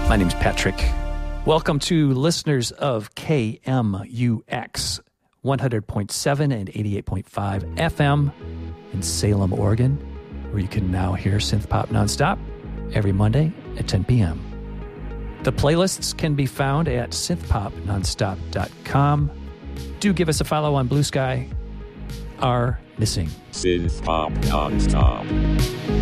My name's Patrick. Welcome to listeners of KMUX 100.7 and 88.5 FM in Salem, Oregon, where you can now hear Synth Pop Nonstop every Monday at 10 p.m. The playlists can be found at synthpopnonstop.com. Do give us a follow on Blue Sky. Are missing. Synth Pop Nonstop.